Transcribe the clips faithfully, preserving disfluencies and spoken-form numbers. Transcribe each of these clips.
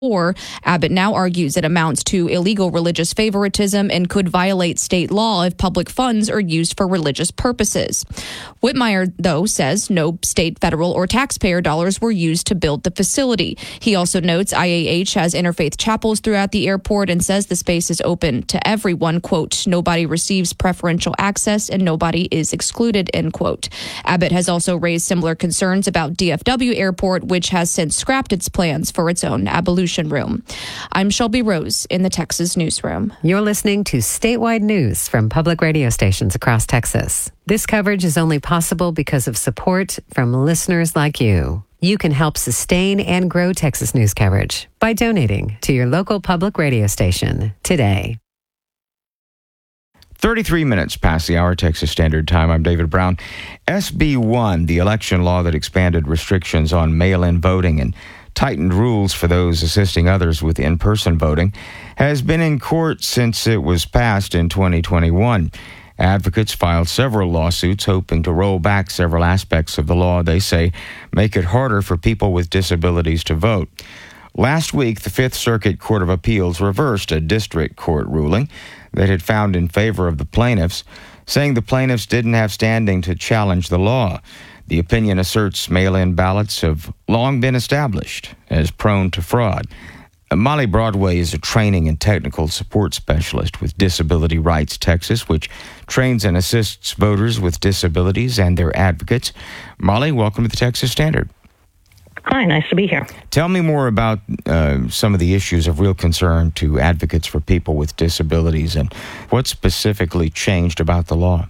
Or Abbott now argues it amounts to illegal religious favoritism and could violate state law if public funds are used for religious purposes. Whitmire, though, says no state, federal, or taxpayer dollars were used to build the facility. He also notes I A H has interfaith chapels throughout the airport and says the space is open to everyone. Quote, nobody receives preferential access and nobody is excluded, end quote. Abbott has also raised similar concerns about D F W Airport, which has since scrapped its plans for its own abolition room. I'm Shelby Rose in the Texas Newsroom. You're listening to statewide news from public radio stations across Texas. This coverage is only possible because of support from listeners like you. You can help sustain and grow Texas news coverage by donating to your local public radio station today. thirty-three minutes past the hour, Texas Standard Time. I'm David Brown. S B one, the election law that expanded restrictions on mail-in voting and tightened rules for those assisting others with in-person voting, has been in court since it was passed in twenty twenty-one. Advocates filed several lawsuits hoping to roll back several aspects of the law they say make it harder for people with disabilities to vote. Last week, the Fifth Circuit Court of Appeals reversed a district court ruling that had found in favor of the plaintiffs, saying the plaintiffs didn't have standing to challenge the law. The opinion asserts mail-in ballots have long been established as prone to fraud. Molly Broadway is a training and technical support specialist with Disability Rights Texas, which trains and assists voters with disabilities and their advocates. Molly, welcome to the Texas Standard. Hi, nice to be here. Tell me more about uh, some of the issues of real concern to advocates for people with disabilities and what specifically changed about the law.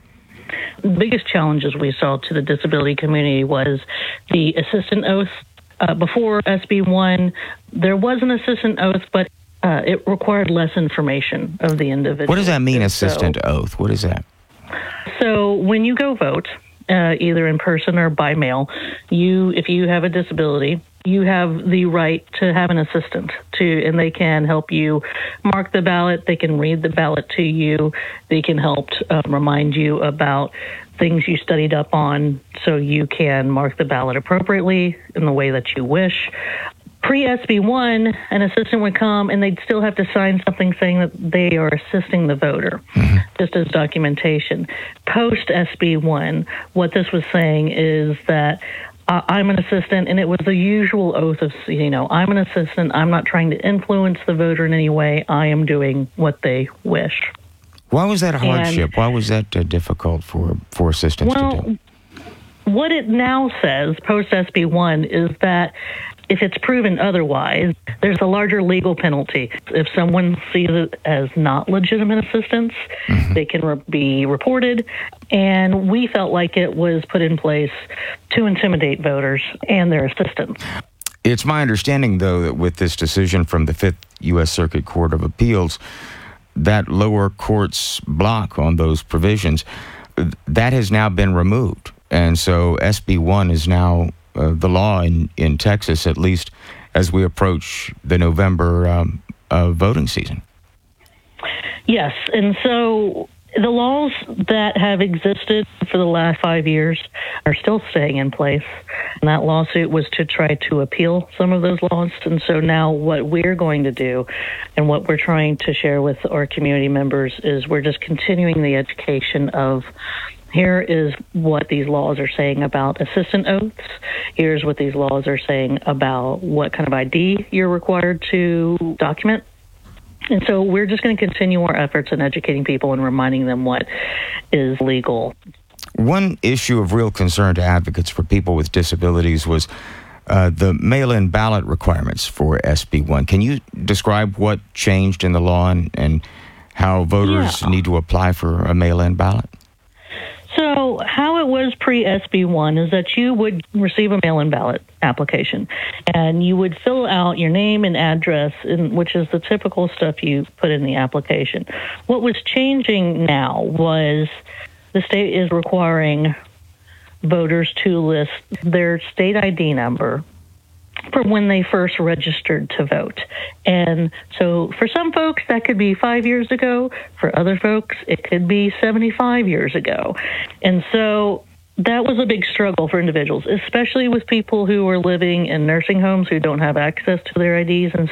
The biggest challenges we saw to the disability community was the assistant oath. Uh, before S B one, there was an assistant oath, but uh, it required less information of the individual. What does that mean, assistant so, oath? What is that? So when you go vote, uh, either in person or by mail, you, if you have a disability, you have the right to have an assistant to, and they can help you mark the ballot. They can read the ballot to you. They can help uh, remind you about things you studied up on so you can mark the ballot appropriately in the way that you wish. Pre-S B one, an assistant would come and they'd still have to sign something saying that they are assisting the voter, mm-hmm. just as documentation. Post-S B one, what this was saying is that uh, I'm an assistant, and it was the usual oath of, you know, I'm an assistant, I'm not trying to influence the voter in any way, I am doing what they wish. Why was that a hardship? And, Why was that uh, difficult for, for assistants well, to do? What it now says, post-S B one, is that if it's proven otherwise, there's a larger legal penalty. If someone sees it as not legitimate assistance, mm-hmm. they can re- be reported. And we felt like it was put in place to intimidate voters and their assistants. It's my understanding, though, that with this decision from the Fifth U S Circuit Court of Appeals, that lower court's block on those provisions, that has now been removed. And so S B one is now uh, the law in, in Texas, at least as we approach the November um, uh, voting season. Yes, and so the laws that have existed for the last five years are still staying in place. And that lawsuit was to try to appeal some of those laws. And so now what we're going to do and what we're trying to share with our community members is we're just continuing the education of here is what these laws are saying about assistant oaths. Here's what these laws are saying about what kind of I D you're required to document. And so we're just going to continue our efforts in educating people and reminding them what is legal. One issue of real concern to advocates for people with disabilities was uh, the mail-in ballot requirements for S B one. Can you describe what changed in the law and, and how voters yeah. need to apply for a mail-in ballot? So how it was pre-S B one is that you would receive a mail-in ballot application, and you would fill out your name and address, in, which is the typical stuff you put in the application. What was changing now was the state is requiring voters to list their state I D number for when they first registered to vote. And so for some folks, that could be five years ago. For other folks, it could be seventy-five years ago. And so that was a big struggle for individuals, especially with people who were living in nursing homes who don't have access to their I Ds and